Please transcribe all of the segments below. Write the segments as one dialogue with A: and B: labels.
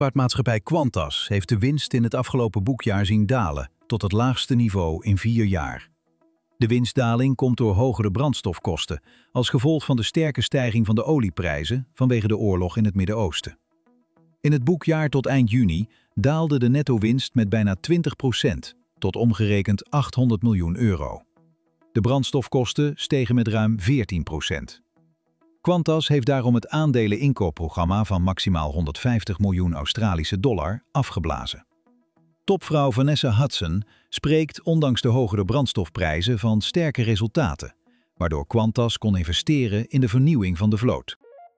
A: Luchtvaartmaatschappij Qantas heeft de winst in het afgelopen boekjaar zien dalen tot het laagste niveau in 4 jaar. De winstdaling komt door hogere brandstofkosten als gevolg van de sterke stijging van de olieprijzen vanwege de oorlog in het Midden-Oosten. In het boekjaar tot eind juni daalde de netto-winst met bijna 20% tot omgerekend €800 miljoen. De brandstofkosten stegen met ruim 14%. Qantas heeft daarom het aandeleninkoopprogramma van maximaal $150 miljoen afgeblazen. Topvrouw Vanessa Hudson spreekt ondanks de hogere brandstofprijzen van sterke resultaten, waardoor Qantas kon investeren in de vernieuwing van de vloot.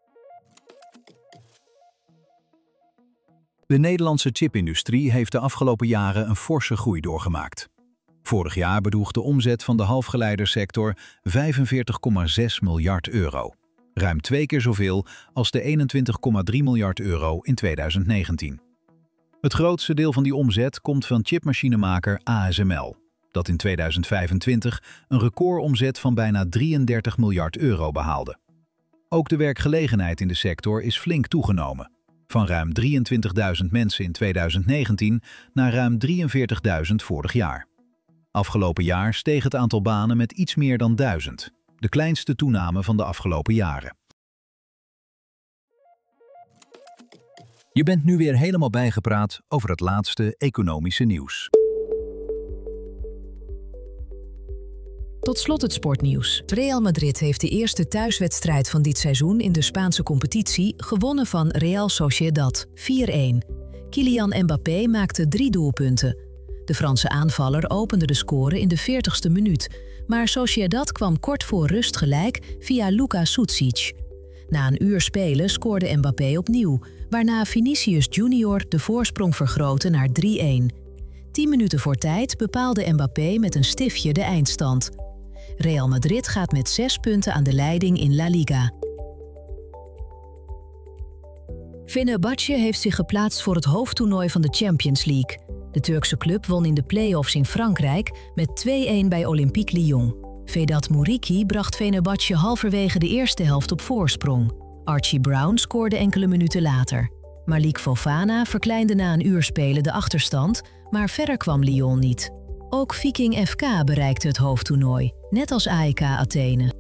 A: De Nederlandse chipindustrie heeft de afgelopen jaren een forse groei doorgemaakt. Vorig jaar bedroeg de omzet van de halfgeleidersector €45,6 miljard. Ruim 2 keer zoveel als de €21,3 miljard in 2019. Het grootste deel van die omzet komt van chipmachinemaker ASML, dat in 2025 een recordomzet van bijna €33 miljard behaalde. Ook de werkgelegenheid in de sector is flink toegenomen, van ruim 23.000 mensen in 2019 naar ruim 43.000 vorig jaar. Afgelopen jaar steeg het aantal banen met iets meer dan 1000, de kleinste toename van de afgelopen jaren. Je bent nu weer helemaal bijgepraat over het laatste economische nieuws.
B: Tot slot het sportnieuws. Real Madrid heeft de eerste thuiswedstrijd van dit seizoen in de Spaanse competitie gewonnen van Real Sociedad, 4-1. Kylian Mbappé maakte 3 doelpunten. De Franse aanvaller opende de score in de 40ste minuut, maar Sociedad kwam kort voor rust gelijk via Luka Sucic. Na een uur spelen scoorde Mbappé opnieuw, waarna Vinicius Junior de voorsprong vergrootte naar 3-1. 10 minuten voor tijd bepaalde Mbappé met een stiftje de eindstand. Real Madrid gaat met 6 punten aan de leiding in La Liga. Fenerbahçe heeft zich geplaatst voor het hoofdtoernooi van de Champions League. De Turkse club won in de play-offs in Frankrijk met 2-1 bij Olympique Lyon. Vedat Muriqi bracht Fenerbahçe halverwege de eerste helft op voorsprong. Archie Brown scoorde enkele minuten later. Malik Fofana verkleinde na een uur spelen de achterstand, maar verder kwam Lyon niet. Ook Viking FK bereikte het hoofdtoernooi, net als AEK Athene.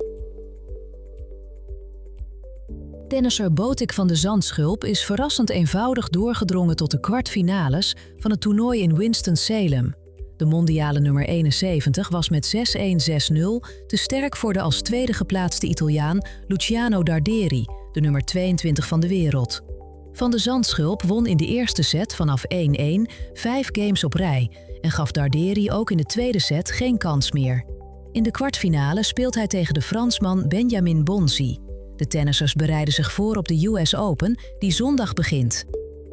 B: Tennisser Botic van de Zandschulp is verrassend eenvoudig doorgedrongen tot de kwartfinales van het toernooi in Winston-Salem. De mondiale nummer 71 was met 6-1, 6-0 te sterk voor de als tweede geplaatste Italiaan Luciano Darderi, de nummer 22 van de wereld. Van de Zandschulp won in de eerste set vanaf 1-1 5 games op rij en gaf Darderi ook in de tweede set geen kans meer. In de kwartfinale speelt hij tegen de Fransman Benjamin Bonzi. De tennissers bereiden zich voor op de US Open, die zondag begint.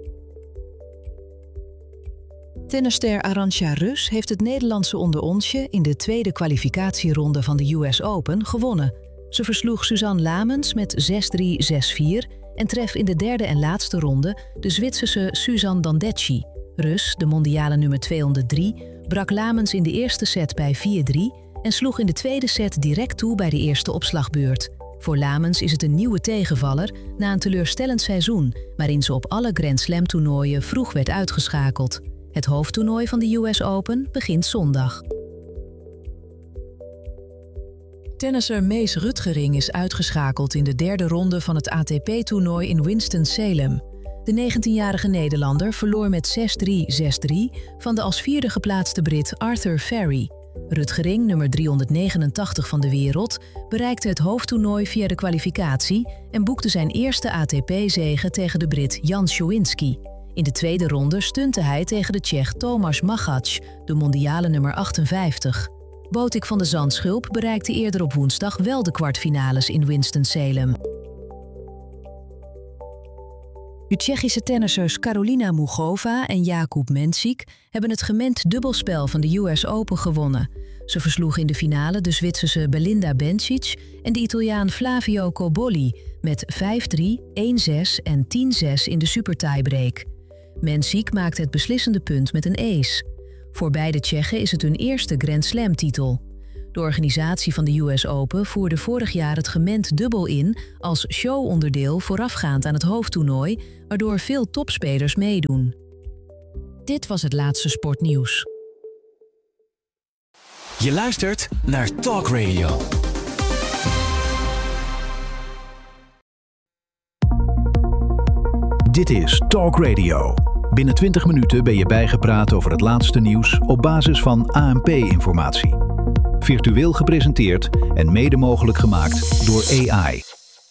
B: Tennisster Arantxa Rus heeft het Nederlandse onderonsje in de tweede kwalificatieronde van de US Open gewonnen. Ze versloeg Suzanne Lamens met 6-3, 6-4 en treft in de derde en laatste ronde de Zwitserse Suzanne Dandecchi. Rus, de mondiale nummer 203, brak Lamens in de eerste set bij 4-3 en sloeg in de tweede set direct toe bij de eerste opslagbeurt. Voor Lamens is het een nieuwe tegenvaller na een teleurstellend seizoen, waarin ze op alle Grand Slam toernooien vroeg werd uitgeschakeld. Het hoofdtoernooi van de US Open begint zondag. Tennisser Mees Rutgering is uitgeschakeld in de derde ronde van het ATP-toernooi in Winston-Salem. De 19-jarige Nederlander verloor met 6-3, 6-3 van de als vierde geplaatste Brit Arthur Ferry. Rutgering, nummer 389 van de wereld, bereikte het hoofdtoernooi via de kwalificatie en boekte zijn eerste ATP-zege tegen de Brit Jan Schowinski. In de tweede ronde stunte hij tegen de Tsjech Tomáš Machac, de mondiale nummer 58. Botic van de Zandschulp bereikte eerder op woensdag wel de kwartfinales in Winston-Salem. De Tsjechische tennissers Karolina Mugova en Jakub Mensik hebben het gemengd dubbelspel van de US Open gewonnen. Ze versloegen in de finale de Zwitserse Belinda Bencic en de Italiaan Flavio Cobolli met 5-3, 1-6 en 10-6 in de supertiebreak. Mensik maakte het beslissende punt met een ace. Voor beide Tsjechen is het hun eerste Grand Slam-titel. De organisatie van de US Open voerde vorig jaar het gement dubbel in als showonderdeel voorafgaand aan het hoofdtoernooi, waardoor veel topspelers meedoen. Dit was het laatste sportnieuws.
C: Je luistert naar Talk Radio.
A: Dit is Talk Radio. Binnen 20 minuten ben je bijgepraat over het laatste nieuws op basis van ANP-informatie. Virtueel gepresenteerd en mede mogelijk gemaakt door AI.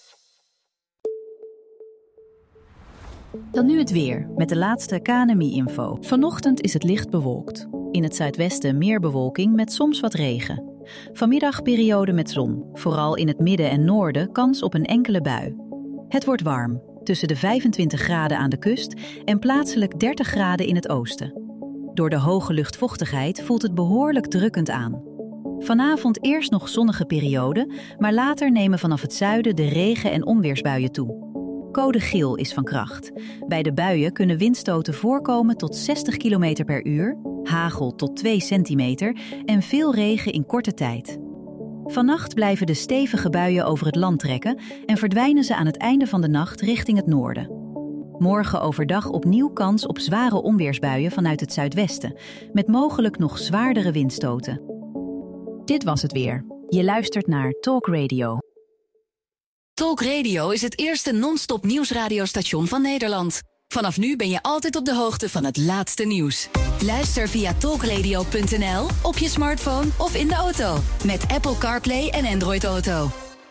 D: Dan nu het weer, met de laatste KNMI-info. Vanochtend is het licht bewolkt. In het zuidwesten meer bewolking met soms wat regen. Vanmiddag periode met zon. Vooral in het midden en noorden kans op een enkele bui. Het wordt warm, tussen de 25 graden aan de kust en plaatselijk 30 graden in het oosten. Door de hoge luchtvochtigheid voelt het behoorlijk drukkend aan. Vanavond eerst nog zonnige periode, maar later nemen vanaf het zuiden de regen- en onweersbuien toe. Code geel is van kracht. Bij de buien kunnen windstoten voorkomen tot 60 km per uur, hagel tot 2 centimeter en veel regen in korte tijd. Vannacht blijven de stevige buien over het land trekken en verdwijnen ze aan het einde van de nacht richting het noorden. Morgen overdag opnieuw kans op zware onweersbuien vanuit het zuidwesten, met mogelijk nog zwaardere windstoten. Dit was het weer. Je luistert naar Talk Radio.
E: Talk Radio is het eerste non-stop nieuwsradiostation van Nederland. Vanaf nu ben je altijd op de hoogte van het laatste nieuws. Luister via talkradio.nl, op je smartphone of in de auto. Met Apple CarPlay en Android Auto.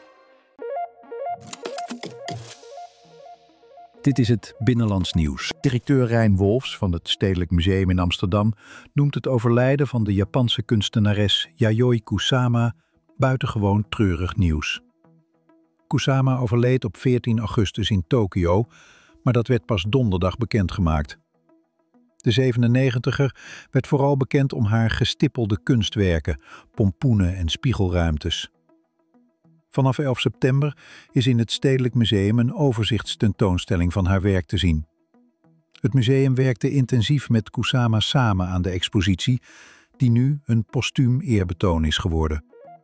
A: Dit is het Binnenlands Nieuws. Directeur Rijn Wolfs van het Stedelijk Museum in Amsterdam noemt het overlijden van de Japanse kunstenares Yayoi Kusama buitengewoon treurig nieuws. Kusama overleed op 14 augustus in Tokio, maar dat werd pas donderdag bekendgemaakt. De 97er werd vooral bekend om haar gestippelde kunstwerken, pompoenen en spiegelruimtes. Vanaf 11 september is in het Stedelijk Museum een overzichtstentoonstelling van haar werk te zien. Het museum werkte intensief met Kusama samen aan de expositie, die nu een postuum eerbetoon is geworden.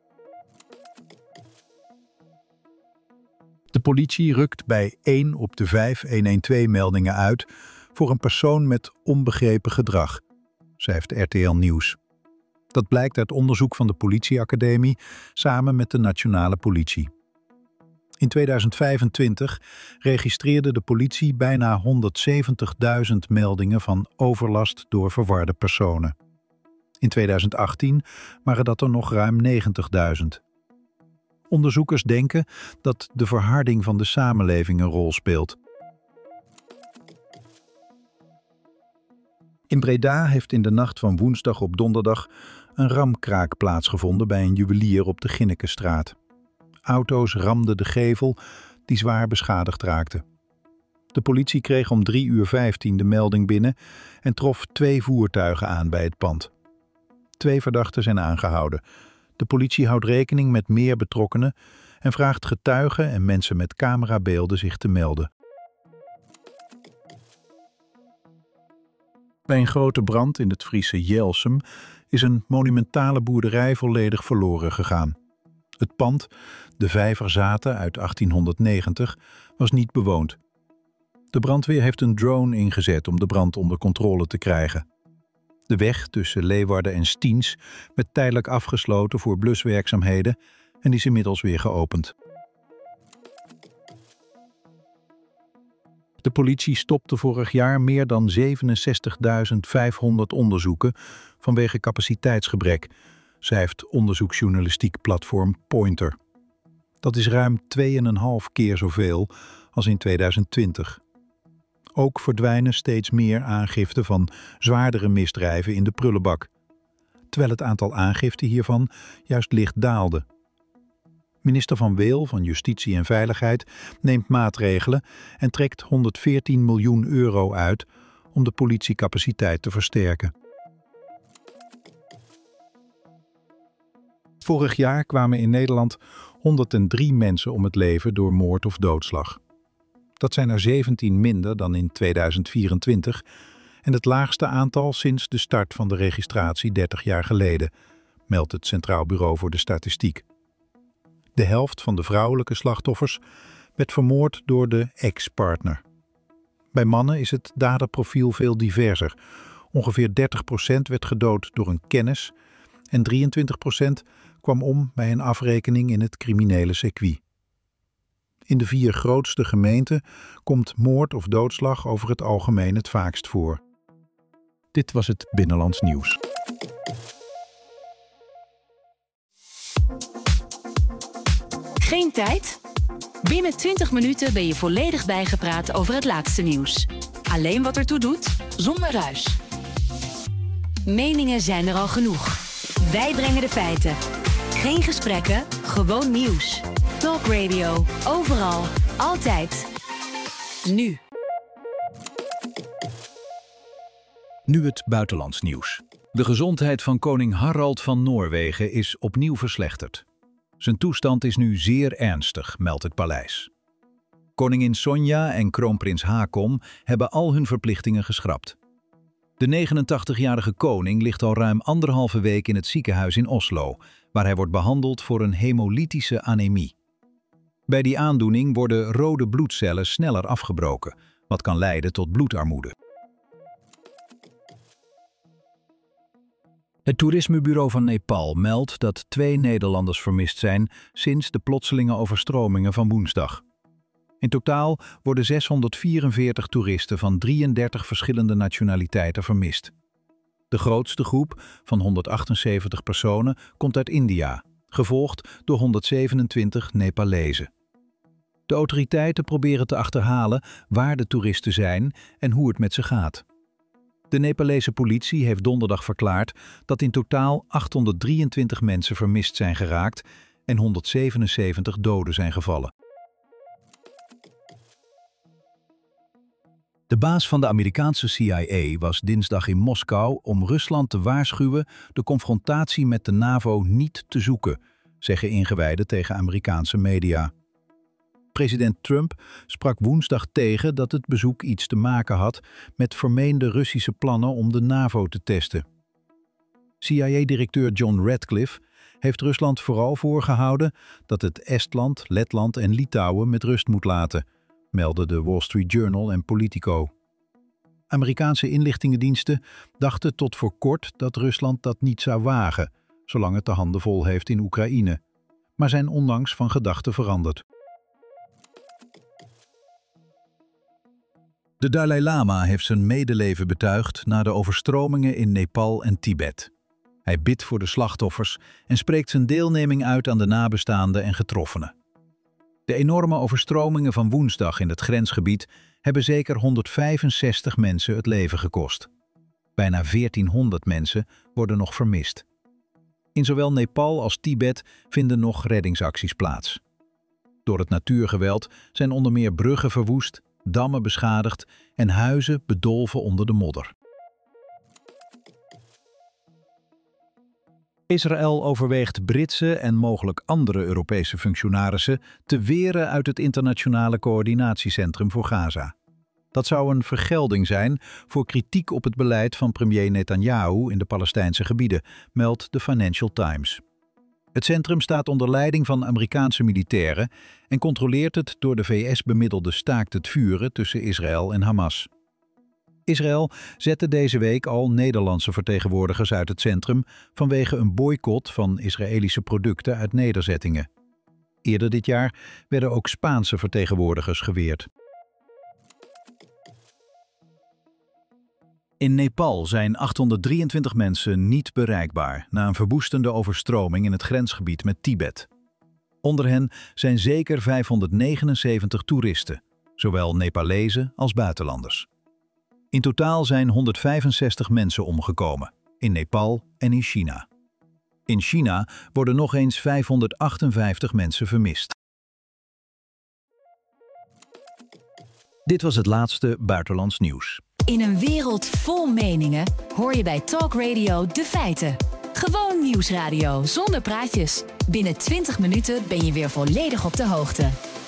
A: De politie rukt bij 1 op de 5 112-meldingen uit voor een persoon met onbegrepen gedrag, schrijft RTL Nieuws. Dat blijkt uit onderzoek van de politieacademie samen met de nationale politie. In 2025 registreerde de politie bijna 170.000 meldingen van overlast door verwarde personen. In 2018 waren dat er nog ruim 90.000. Onderzoekers denken dat de verharding van de samenleving een rol speelt. In Breda heeft in de nacht van woensdag op donderdag een ramkraak plaatsgevonden bij een juwelier op de Ginnekenstraat. Auto's ramden de gevel die zwaar beschadigd raakte. De politie kreeg om 3:15 de melding binnen en trof 2 voertuigen aan bij het pand. 2 verdachten zijn aangehouden. De politie houdt rekening met meer betrokkenen en vraagt getuigen en mensen met camerabeelden zich te melden. Bij een grote brand in het Friese Jelsum is een monumentale boerderij volledig verloren gegaan. Het pand, de Vijverzaten uit 1890, was niet bewoond. De brandweer heeft een drone ingezet om de brand onder controle te krijgen. De weg tussen Leeuwarden en Stiens werd tijdelijk afgesloten voor bluswerkzaamheden en is inmiddels weer geopend. De politie stopte vorig jaar meer dan 67.500 onderzoeken vanwege capaciteitsgebrek, schrijft onderzoeksjournalistiek platform Pointer. Dat is ruim 2,5 keer zoveel als in 2020. Ook verdwijnen steeds meer aangiften van zwaardere misdrijven in de prullenbak, terwijl het aantal aangiften hiervan juist licht daalde. Minister Van Weel van Justitie en Veiligheid neemt maatregelen en trekt 114 miljoen euro uit om de politiecapaciteit te versterken. Vorig jaar kwamen in Nederland 103 mensen om het leven door moord of doodslag. Dat zijn er 17 minder dan in 2024 en het laagste aantal sinds de start van de registratie 30 jaar geleden, meldt het Centraal Bureau voor de Statistiek. De helft van de vrouwelijke slachtoffers werd vermoord door de ex-partner. Bij mannen is het daderprofiel veel diverser. Ongeveer 30% werd gedood door een kennis en 23% kwam om bij een afrekening in het criminele circuit. In de 4 grootste gemeenten komt moord of doodslag over het algemeen het vaakst voor. Dit was het Binnenlands Nieuws.
E: Geen tijd? Binnen 20 minuten ben je volledig bijgepraat over het laatste nieuws. Alleen wat ertoe doet, zonder ruis. Meningen zijn er al genoeg. Wij brengen de feiten. Geen gesprekken, gewoon nieuws. Talk Radio, overal, altijd. Nu.
A: Nu het buitenlands nieuws. De gezondheid van koning Harald van Noorwegen is opnieuw verslechterd. Zijn toestand is nu zeer ernstig, meldt het paleis. Koningin Sonja en kroonprins Haakon hebben al hun verplichtingen geschrapt. De 89-jarige koning ligt al ruim 1,5 week in het ziekenhuis in Oslo, waar hij wordt behandeld voor een hemolytische anemie. Bij die aandoening worden rode bloedcellen sneller afgebroken, wat kan leiden tot bloedarmoede. Het toerismebureau van Nepal meldt dat 2 Nederlanders vermist zijn sinds de plotselinge overstromingen van woensdag. In totaal worden 644 toeristen van 33 verschillende nationaliteiten vermist. De grootste groep, van 178 personen, komt uit India, gevolgd door 127 Nepalezen. De autoriteiten proberen te achterhalen waar de toeristen zijn en hoe het met ze gaat. De Nepalese politie heeft donderdag verklaard dat in totaal 823 mensen vermist zijn geraakt en 177 doden zijn gevallen. De baas van de Amerikaanse CIA was dinsdag in Moskou om Rusland te waarschuwen de confrontatie met de NAVO niet te zoeken, zeggen ingewijden tegen Amerikaanse media. President Trump sprak woensdag tegen dat het bezoek iets te maken had met vermeende Russische plannen om de NAVO te testen. CIA-directeur John Ratcliffe heeft Rusland vooral voorgehouden dat het Estland, Letland en Litouwen met rust moet laten, melden de Wall Street Journal en Politico. Amerikaanse inlichtingendiensten dachten tot voor kort dat Rusland dat niet zou wagen, zolang het de handen vol heeft in Oekraïne, maar zijn onlangs van gedachten veranderd. De Dalai Lama heeft zijn medeleven betuigd na de overstromingen in Nepal en Tibet. Hij bidt voor de slachtoffers en spreekt zijn deelneming uit aan de nabestaanden en getroffenen. De enorme overstromingen van woensdag in het grensgebied hebben zeker 165 mensen het leven gekost. Bijna 1400 mensen worden nog vermist. In zowel Nepal als Tibet vinden nog reddingsacties plaats. Door het natuurgeweld zijn onder meer bruggen verwoest, dammen beschadigd en huizen bedolven onder de modder. Israël overweegt Britse en mogelijk andere Europese functionarissen te weren uit het internationale coördinatiecentrum voor Gaza. Dat zou een vergelding zijn voor kritiek op het beleid van premier Netanyahu in de Palestijnse gebieden, meldt de Financial Times. Het centrum staat onder leiding van Amerikaanse militairen en controleert het door de VS bemiddelde staakt het vuren tussen Israël en Hamas. Israël zette deze week al Nederlandse vertegenwoordigers uit het centrum vanwege een boycott van Israëlische producten uit nederzettingen. Eerder dit jaar werden ook Spaanse vertegenwoordigers geweerd. In Nepal zijn 823 mensen niet bereikbaar na een verwoestende overstroming in het grensgebied met Tibet. Onder hen zijn zeker 579 toeristen, zowel Nepalezen als buitenlanders. In totaal zijn 165 mensen omgekomen, in Nepal en in China. In China worden nog eens 558 mensen vermist. Dit was het laatste buitenlands nieuws.
E: In een wereld vol meningen hoor je bij Talk Radio de feiten. Gewoon nieuwsradio zonder praatjes. Binnen 20 minuten ben je weer volledig op de hoogte.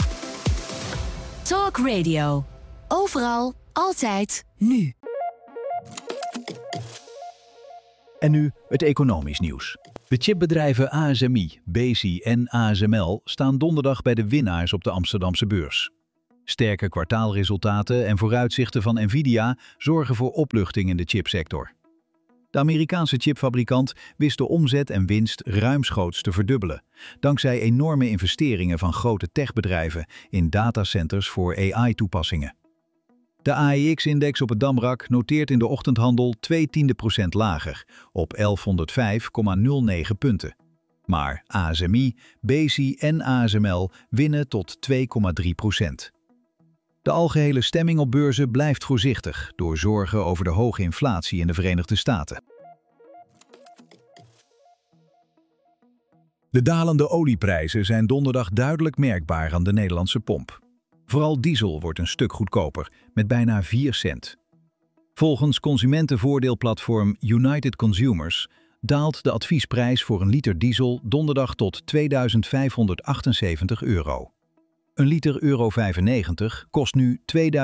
E: Talk Radio. Overal, altijd, nu.
A: En nu het economisch nieuws. De chipbedrijven ASMI, Besi en ASML staan donderdag bij de winnaars op de Amsterdamse beurs. Sterke kwartaalresultaten en vooruitzichten van Nvidia zorgen voor opluchting in de chipsector. De Amerikaanse chipfabrikant wist de omzet en winst ruimschoots te verdubbelen, dankzij enorme investeringen van grote techbedrijven in datacenters voor AI-toepassingen. De AEX-index op het Damrak noteert in de ochtendhandel 0,2% lager, op 1105,09 punten. Maar ASMI, Besi en ASML winnen tot 2,3%. De algehele stemming op beurzen blijft voorzichtig door zorgen over de hoge inflatie in de Verenigde Staten. De dalende olieprijzen zijn donderdag duidelijk merkbaar aan de Nederlandse pomp. Vooral diesel wordt een stuk goedkoper, met bijna 4 cent. Volgens consumentenvoordeelplatform United Consumers daalt de adviesprijs voor een liter diesel donderdag tot €2.578. Een liter euro 95 kost nu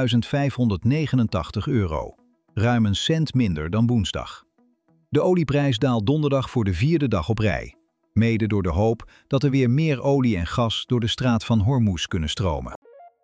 A: €2.589, ruim een cent minder dan woensdag. De olieprijs daalt donderdag voor de 4e dag op rij, mede door de hoop dat er weer meer olie en gas door de straat van Hormuz kunnen stromen.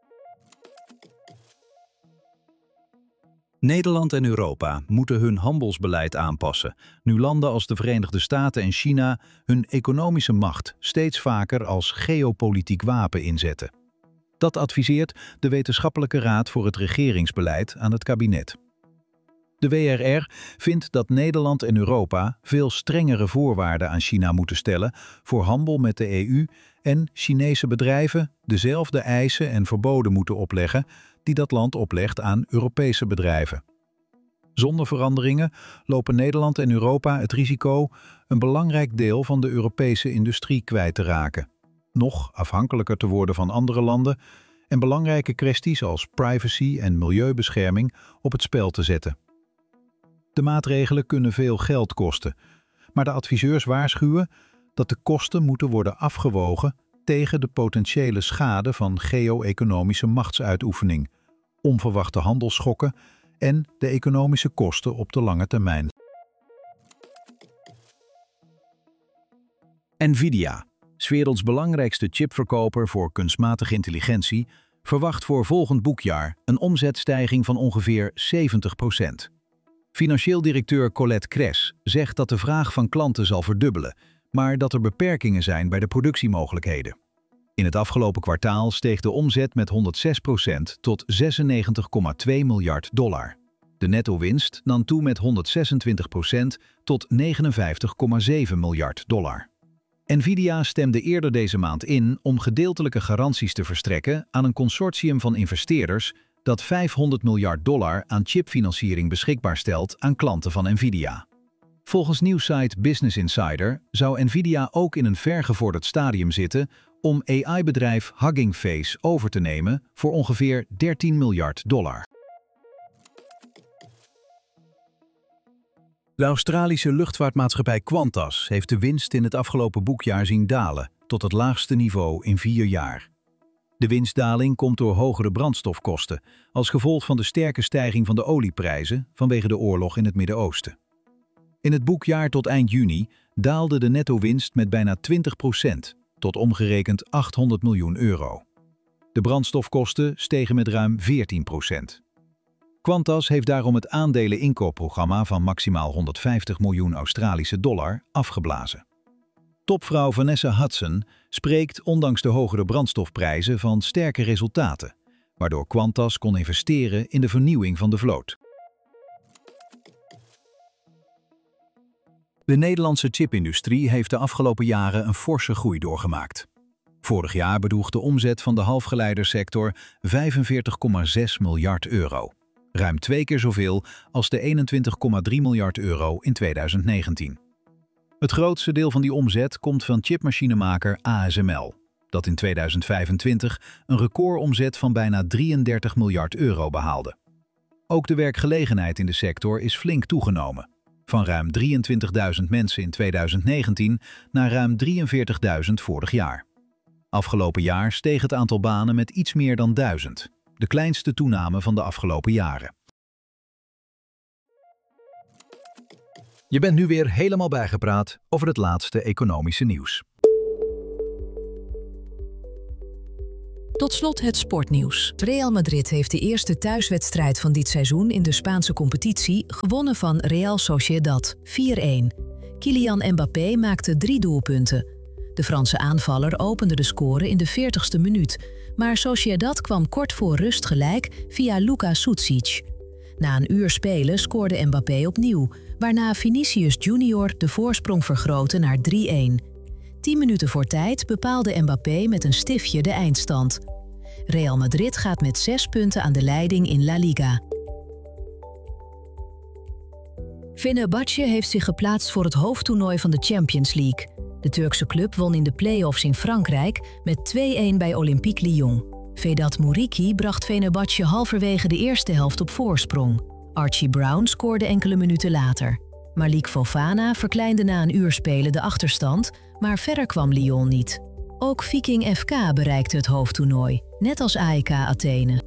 A: Nederland en Europa moeten hun handelsbeleid aanpassen, nu landen als de Verenigde Staten en China hun economische macht steeds vaker als geopolitiek wapen inzetten. Dat adviseert de Wetenschappelijke Raad voor het Regeringsbeleid aan het kabinet. De WRR vindt dat Nederland en Europa veel strengere voorwaarden aan China moeten stellen voor handel met de EU en Chinese bedrijven dezelfde eisen en verboden moeten opleggen die dat land oplegt aan Europese bedrijven. Zonder veranderingen lopen Nederland en Europa het risico een belangrijk deel van de Europese industrie kwijt te raken, nog afhankelijker te worden van andere landen en belangrijke kwesties als privacy en milieubescherming op het spel te zetten. De maatregelen kunnen veel geld kosten, maar de adviseurs waarschuwen dat de kosten moeten worden afgewogen tegen de potentiële schade van geo-economische machtsuitoefening, onverwachte handelsschokken en de economische kosten op de lange termijn. Nvidia, 's werelds belangrijkste chipverkoper voor kunstmatige intelligentie, verwacht voor volgend boekjaar een omzetstijging van ongeveer 70%. Financieel directeur Colette Kress zegt dat de vraag van klanten zal verdubbelen, maar dat er beperkingen zijn bij de productiemogelijkheden. In het afgelopen kwartaal steeg de omzet met 106% tot $96,2 miljard. De netto-winst nam toe met 126% tot $59,7 miljard. Nvidia stemde eerder deze maand in om gedeeltelijke garanties te verstrekken aan een consortium van investeerders dat $500 miljard aan chipfinanciering beschikbaar stelt aan klanten van Nvidia. Volgens nieuwssite Business Insider zou Nvidia ook in een vergevorderd stadium zitten om AI-bedrijf Hugging Face over te nemen voor ongeveer $13 miljard. De Australische luchtvaartmaatschappij Qantas heeft de winst in het afgelopen boekjaar zien dalen tot het laagste niveau in 4 jaar. De winstdaling komt door hogere brandstofkosten als gevolg van de sterke stijging van de olieprijzen vanwege de oorlog in het Midden-Oosten. In het boekjaar tot eind juni daalde de netto-winst met bijna 20% tot omgerekend €800 miljoen. De brandstofkosten stegen met ruim 14%. Qantas heeft daarom het aandeleninkoopprogramma van maximaal $150 miljoen afgeblazen. Topvrouw Vanessa Hudson spreekt ondanks de hogere brandstofprijzen van sterke resultaten, waardoor Qantas kon investeren in de vernieuwing van de vloot. De Nederlandse chipindustrie heeft de afgelopen jaren een forse groei doorgemaakt. Vorig jaar bedroeg de omzet van de halfgeleidersector €45,6 miljard. Ruim 2 keer zoveel als de €21,3 miljard in 2019. Het grootste deel van die omzet komt van chipmachinemaker ASML, dat in 2025 een recordomzet van bijna €33 miljard behaalde. Ook de werkgelegenheid in de sector is flink toegenomen, van ruim 23.000 mensen in 2019 naar ruim 43.000 vorig jaar. Afgelopen jaar steeg het aantal banen met iets meer dan 1000, de kleinste toename van de afgelopen jaren. Je bent nu weer helemaal bijgepraat over het laatste economische nieuws.
B: Tot slot het sportnieuws. Real Madrid heeft de eerste thuiswedstrijd van dit seizoen in de Spaanse competitie gewonnen van Real Sociedad, 4-1. Kylian Mbappé maakte 3 doelpunten. De Franse aanvaller opende de score in de 40ste minuut, maar Sociedad kwam kort voor rust gelijk via Luka Sucic. Na een uur spelen scoorde Mbappé opnieuw, waarna Vinicius Junior de voorsprong vergrootte naar 3-1. 10 minuten voor tijd bepaalde Mbappé met een stiftje de eindstand. Real Madrid gaat met 6 punten aan de leiding in La Liga. Fenerbahçe heeft zich geplaatst voor het hoofdtoernooi van de Champions League. De Turkse club won in de play-offs in Frankrijk met 2-1 bij Olympique Lyon. Vedat Muriqi bracht Fenerbahçe halverwege de eerste helft op voorsprong. Archie Brown scoorde enkele minuten later. Malik Fofana verkleinde na een uur spelen de achterstand, maar verder kwam Lyon niet. Ook Viking FK bereikte het hoofdtoernooi, net als AEK Athene.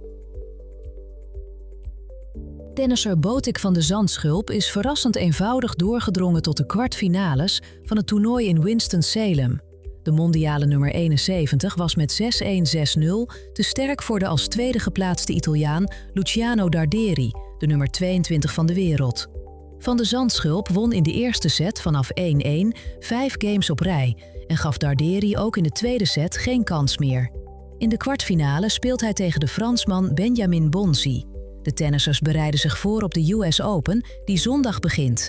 B: Tennisser Botic van de Zandschulp is verrassend eenvoudig doorgedrongen tot de kwartfinales van het toernooi in Winston-Salem. De mondiale nummer 71 was met 6-1, 6-0 te sterk voor de als tweede geplaatste Italiaan Luciano Darderi, de nummer 22 van de wereld. Van de Zandschulp won in de eerste set vanaf 1-1 5 games op rij en gaf Darderi ook in de tweede set geen kans meer. In de kwartfinale speelt hij tegen de Fransman Benjamin Bonzi. De tennissers bereiden zich voor op de US Open, die zondag begint.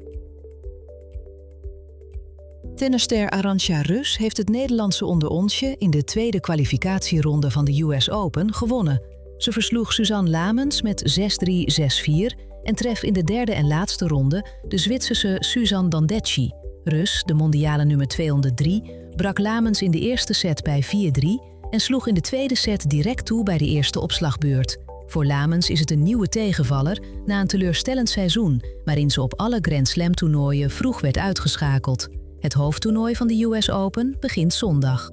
B: Tennisster Arantxa Rus heeft het Nederlandse onderonsje in de tweede kwalificatieronde van de US Open gewonnen. Ze versloeg Suzanne Lamens met 6-3, 6-4 en treft in de derde en laatste ronde de Zwitserse Suzanne Dandecchi. Rus, de mondiale nummer 203, brak Lamens in de eerste set bij 4-3 en sloeg in de tweede set direct toe bij de eerste opslagbeurt. Voor Lamens is het een nieuwe tegenvaller na een teleurstellend seizoen, waarin ze op alle Grand Slam toernooien vroeg werd uitgeschakeld. Het hoofdtoernooi van de US Open begint zondag.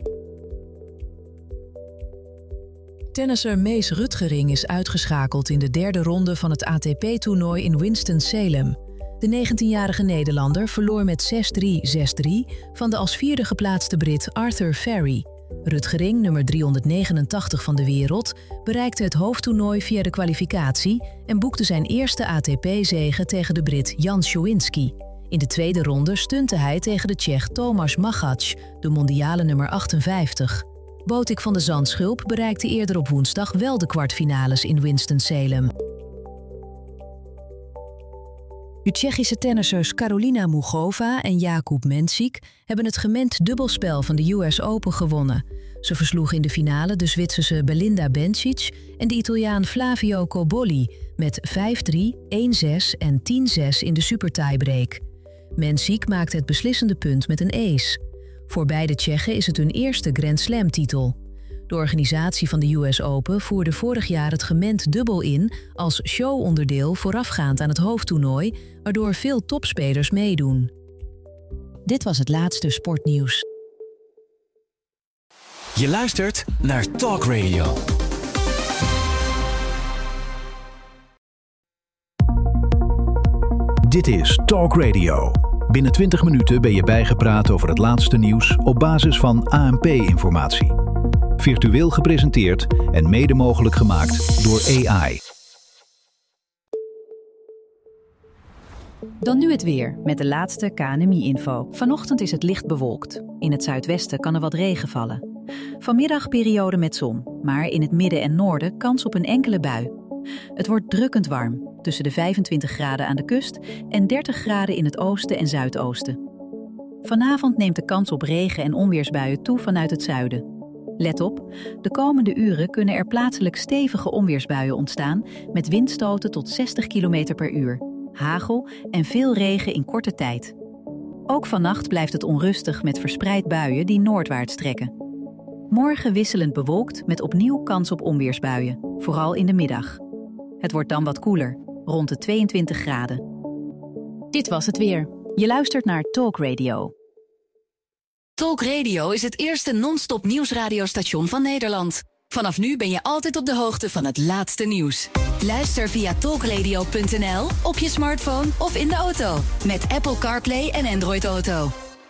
B: Tennisser Mees Rutgering is uitgeschakeld in de derde ronde van het ATP-toernooi in Winston-Salem. De 19-jarige Nederlander verloor met 6-3, 6-3 van de als vierde geplaatste Brit Arthur Ferry. Rutgering, nummer 389 van de wereld, bereikte het hoofdtoernooi via de kwalificatie en boekte zijn eerste ATP-zege tegen de Brit Jan Schowinski. In de tweede ronde stunte hij tegen de Tsjech Tomáš Machac, de mondiale nummer 58. Botic van de Zandschulp bereikte eerder op woensdag wel de kwartfinales in Winston-Salem. De Tsjechische tennissers Karolina Mugova en Jakub Mensik hebben het gemengd dubbelspel van de US Open gewonnen. Ze versloegen in de finale de Zwitserse Belinda Bencic en de Italiaan Flavio Cobolli met 5-3, 1-6 en 10-6 in de supertiebreak. Mensik maakte het beslissende punt met een ace. Voor beide Tsjechen is het hun eerste Grand Slam-titel. De organisatie van de US Open voerde vorig jaar het gemengd dubbel in als showonderdeel voorafgaand aan het hoofdtoernooi, waardoor veel topspelers meedoen. Dit was het laatste sportnieuws.
C: Je luistert naar Talk Radio.
A: Dit is Talk Radio. Binnen 20 minuten ben je bijgepraat over het laatste nieuws op basis van ANP-informatie. Virtueel gepresenteerd en mede mogelijk gemaakt door AI.
D: Dan nu het weer met de laatste KNMI-info. Vanochtend is het licht bewolkt. In het zuidwesten kan er wat regen vallen. Vanmiddag periode met zon, maar in het midden en noorden kans op een enkele bui. Het wordt drukkend warm, tussen de 25 graden aan de kust en 30 graden in het oosten en zuidoosten. Vanavond neemt de kans op regen- en onweersbuien toe vanuit het zuiden. Let op, de komende uren kunnen er plaatselijk stevige onweersbuien ontstaan met windstoten tot 60 km per uur, hagel en veel regen in korte tijd. Ook vannacht blijft het onrustig met verspreid buien die noordwaarts trekken. Morgen wisselend bewolkt met opnieuw kans op onweersbuien, vooral in de middag. Het wordt dan wat koeler, rond de 22 graden. Dit was het weer. Je luistert naar Talk Radio.
E: Talk Radio is het eerste non-stop nieuwsradiostation van Nederland. Vanaf nu ben je altijd op de hoogte van het laatste nieuws. Luister via talkradio.nl, op je smartphone of in de auto. Met Apple CarPlay en Android Auto.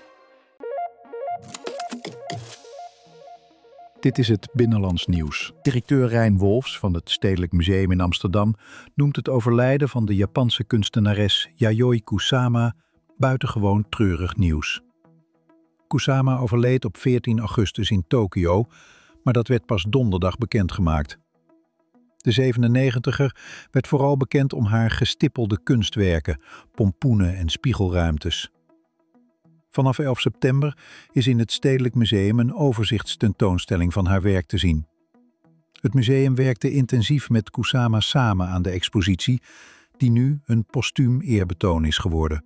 A: Dit is het Binnenlands Nieuws. Directeur Rijn Wolfs van het Stedelijk Museum in Amsterdam noemt het overlijden van de Japanse kunstenares Yayoi Kusama buitengewoon treurig nieuws. Kusama overleed op 14 augustus in Tokio, maar dat werd pas donderdag bekendgemaakt. De 97er werd vooral bekend om haar gestippelde kunstwerken, pompoenen en spiegelruimtes. Vanaf 11 september is in het Stedelijk Museum een overzichtstentoonstelling van haar werk te zien. Het museum werkte intensief met Kusama samen aan de expositie, die nu een postuum eerbetoon is geworden.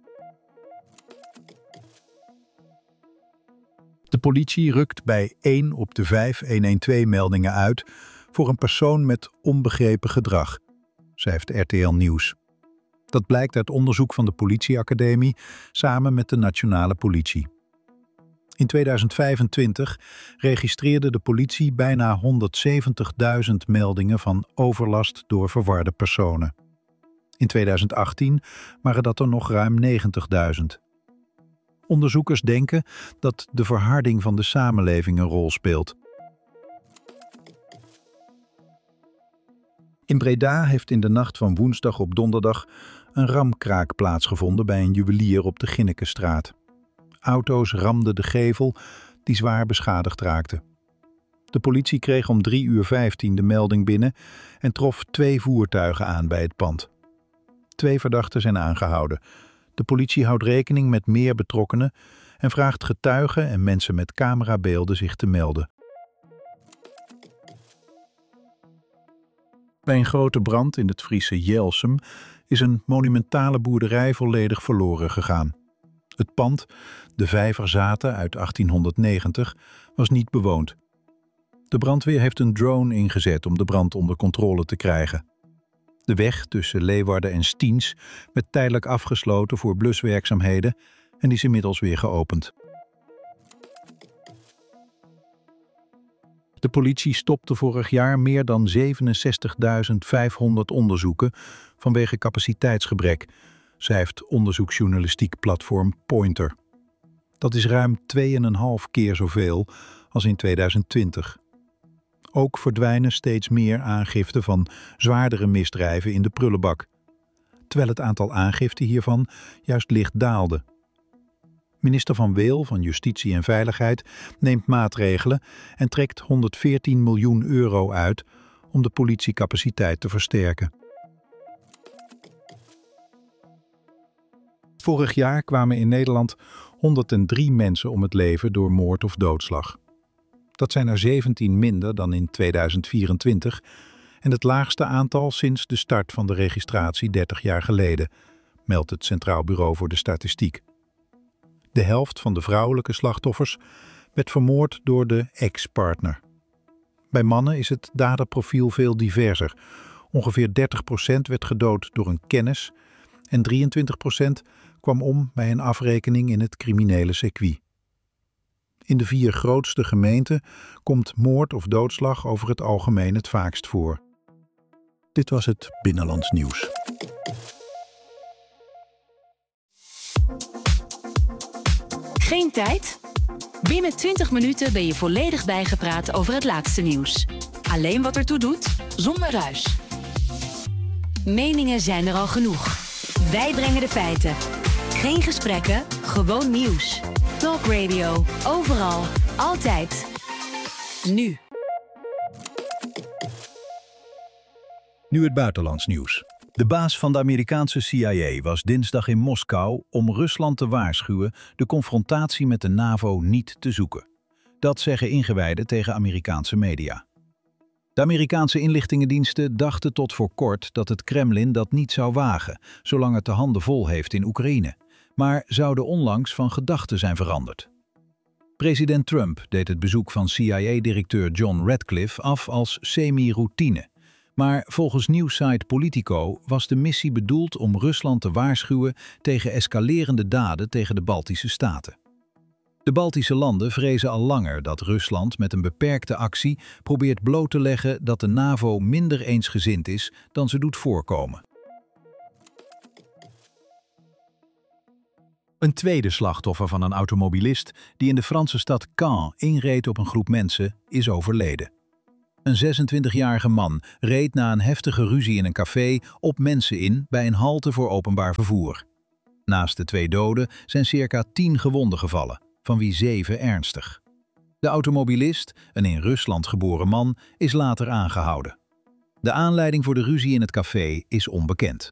A: De politie rukt bij 1 op de 5 112-meldingen uit voor een persoon met onbegrepen gedrag, schrijft RTL Nieuws. Dat blijkt uit onderzoek van de politieacademie samen met de nationale politie. In 2025 registreerde de politie bijna 170.000 meldingen van overlast door verwarde personen. In 2018 waren dat er nog ruim 90.000. Onderzoekers denken dat de verharding van de samenleving een rol speelt. In Breda heeft in de nacht van woensdag op donderdag een ramkraak plaatsgevonden bij een juwelier op de Ginnekenstraat. Auto's ramden de gevel die zwaar beschadigd raakte. De politie kreeg om 3:15 de melding binnen en trof 2 voertuigen aan bij het pand. 2 verdachten zijn aangehouden. De politie houdt rekening met meer betrokkenen en vraagt getuigen en mensen met camerabeelden zich te melden. Bij een grote brand in het Friese Jelsum is een monumentale boerderij volledig verloren gegaan. Het pand, de Vijverzaten uit 1890, was niet bewoond. De brandweer heeft een drone ingezet om de brand onder controle te krijgen. De weg tussen Leeuwarden en Stiens werd tijdelijk afgesloten voor bluswerkzaamheden en is inmiddels weer geopend. De politie stopte vorig jaar meer dan 67.500 onderzoeken vanwege capaciteitsgebrek, schrijft onderzoeksjournalistiek platform Pointer. Dat is ruim 2,5 keer zoveel als in 2020. Ook verdwijnen steeds meer aangiften van zwaardere misdrijven in de prullenbak, terwijl het aantal aangiften hiervan juist licht daalde. Minister Van Weel van Justitie en Veiligheid neemt maatregelen en trekt 114 miljoen euro uit om de politiecapaciteit te versterken. Vorig jaar kwamen in Nederland 103 mensen om het leven door moord of doodslag. Dat zijn er 17 minder dan in 2024 en het laagste aantal sinds de start van de registratie 30 jaar geleden, meldt het Centraal Bureau voor de Statistiek. De helft van de vrouwelijke slachtoffers werd vermoord door de ex-partner. Bij mannen is het daderprofiel veel diverser. Ongeveer 30% werd gedood door een kennis en 23% kwam om bij een afrekening in het criminele circuit. In de 4 grootste gemeenten komt moord of doodslag over het algemeen het vaakst voor. Dit was het Binnenlands Nieuws.
E: Geen tijd? Binnen 20 minuten ben je volledig bijgepraat over het laatste nieuws. Alleen wat ertoe doet, zonder ruis. Meningen zijn er al genoeg. Wij brengen de feiten. Geen gesprekken, gewoon nieuws. Talk Radio, overal, altijd. Nu.
A: Nu het buitenlands nieuws. De baas van de Amerikaanse CIA was dinsdag in Moskou om Rusland te waarschuwen de confrontatie met de NAVO niet te zoeken. Dat zeggen ingewijden tegen Amerikaanse media. De Amerikaanse inlichtingendiensten dachten tot voor kort dat het Kremlin dat niet zou wagen, zolang het de handen vol heeft in Oekraïne, maar zouden onlangs van gedachten zijn veranderd. President Trump deed het bezoek van CIA-directeur John Ratcliffe af als semi-routine. Maar volgens nieuwssite Politico was de missie bedoeld om Rusland te waarschuwen tegen escalerende daden tegen de Baltische staten. De Baltische landen vrezen al langer dat Rusland met een beperkte actie probeert bloot te leggen dat de NAVO minder eensgezind is dan ze doet voorkomen. Een tweede slachtoffer van een automobilist die in de Franse stad Caen inreed op een groep mensen is overleden. Een 26-jarige man reed na een heftige ruzie in een café op mensen in bij een halte voor openbaar vervoer. Naast de 2 doden zijn circa 10 gewonden gevallen, van wie 7 ernstig. De automobilist, een in Rusland geboren man, is later aangehouden. De aanleiding voor de ruzie in het café is onbekend.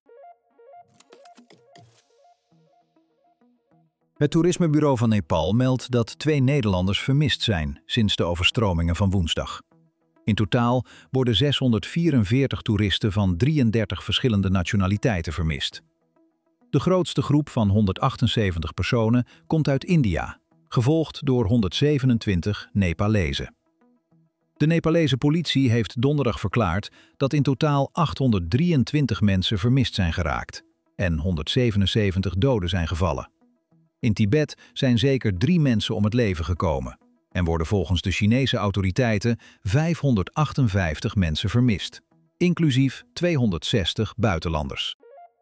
A: Het toerismebureau van Nepal meldt dat 2 Nederlanders vermist zijn sinds de overstromingen van woensdag. In totaal worden 644 toeristen van 33 verschillende nationaliteiten vermist. De grootste groep van 178 personen komt uit India, gevolgd door 127 Nepalezen. De Nepalese politie heeft donderdag verklaard dat in totaal 823 mensen vermist zijn geraakt en 177 doden zijn gevallen. In Tibet zijn zeker 3 mensen om het leven gekomen en worden volgens de Chinese autoriteiten 558 mensen vermist, inclusief 260 buitenlanders.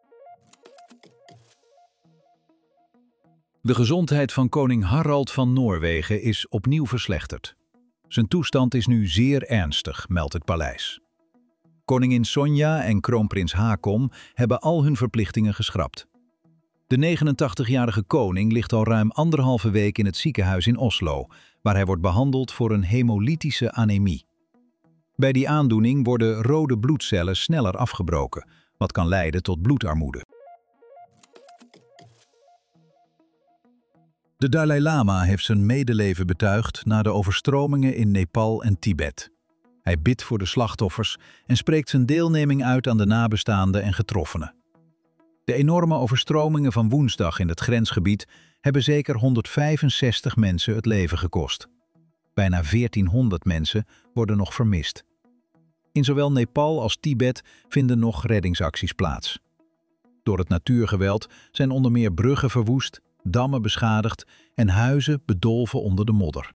A: De gezondheid van koning Harald van Noorwegen is opnieuw verslechterd. Zijn toestand is nu zeer ernstig, meldt het paleis. Koningin Sonja en kroonprins Haakon hebben al hun verplichtingen geschrapt. De 89-jarige koning ligt al ruim 1,5 week in het ziekenhuis in Oslo, waar hij wordt behandeld voor een hemolytische anemie. Bij die aandoening worden rode bloedcellen sneller afgebroken, wat kan leiden tot bloedarmoede. De Dalai Lama heeft zijn medeleven betuigd na de overstromingen in Nepal en Tibet. Hij bidt voor de slachtoffers en spreekt zijn deelneming uit aan de nabestaanden en getroffenen. De enorme overstromingen van woensdag in het grensgebied hebben zeker 165 mensen het leven gekost. Bijna 1400 mensen worden nog vermist. In zowel Nepal als Tibet vinden nog reddingsacties plaats. Door het natuurgeweld zijn onder meer bruggen verwoest, dammen beschadigd en huizen bedolven onder de modder.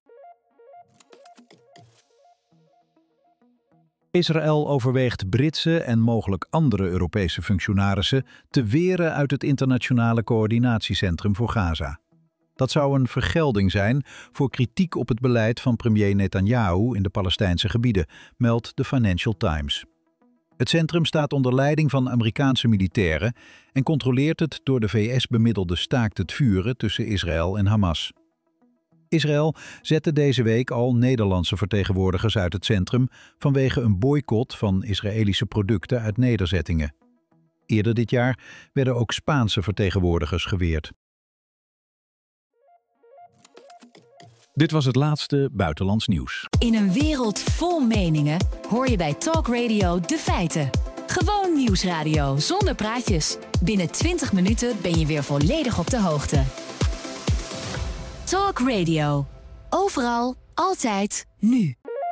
A: Israël overweegt Britse en mogelijk andere Europese functionarissen te weren uit het internationale coördinatiecentrum voor Gaza. Dat zou een vergelding zijn voor kritiek op het beleid van premier Netanyahu in de Palestijnse gebieden, meldt de Financial Times. Het centrum staat onder leiding van Amerikaanse militairen en controleert het door de VS bemiddelde staakt het vuren tussen Israël en Hamas. Israël zette deze week al Nederlandse vertegenwoordigers uit het centrum vanwege een boycott van Israëlische producten uit nederzettingen. Eerder dit jaar werden ook Spaanse vertegenwoordigers geweerd. Dit was het laatste buitenlands nieuws.
E: In een wereld vol meningen hoor je bij Talk Radio de feiten. Gewoon nieuwsradio zonder praatjes. Binnen 20 minuten ben je weer volledig op de hoogte. Talk Radio. Overal, altijd, nu.